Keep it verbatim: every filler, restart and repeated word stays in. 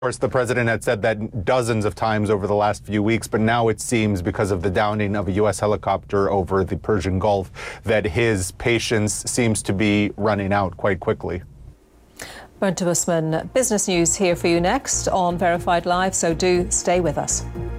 Of course, the president had said that dozens of times over the last few weeks, but now it seems because of the downing of a U S helicopter over the Persian Gulf that his patience seems to be running out quite quickly. Bernta Bussmann, business news here for you next on Verified Live, so do stay with us.